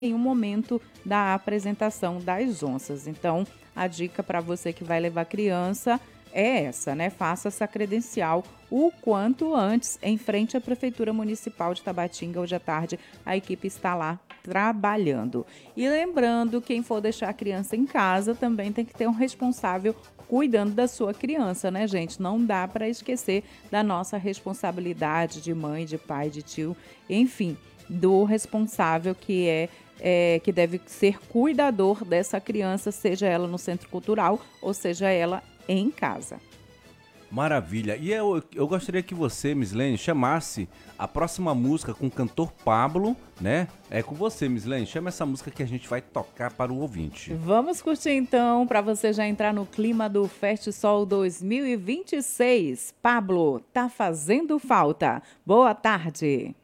em um momento da apresentação das onças. Então, a dica para você que vai levar criança é essa, né? Faça essa credencial o quanto antes, em frente à Prefeitura Municipal de Tabatinga. Hoje à tarde, a equipe está lá trabalhando. E lembrando, quem for deixar a criança em casa também tem que ter um responsável cuidando da sua criança, né, gente? Não dá para esquecer da nossa responsabilidade de mãe, de pai, de tio, enfim, do responsável que deve ser cuidador dessa criança, seja ela no centro cultural ou seja ela em casa. Maravilha. E eu gostaria que você, Mislene, chamasse a próxima música com o cantor Pablo, né? É com você, Mislene. Chama essa música que a gente vai tocar para o ouvinte. Vamos curtir então, para você já entrar no clima do Festsol 2026. Pablo, tá fazendo falta. Boa tarde.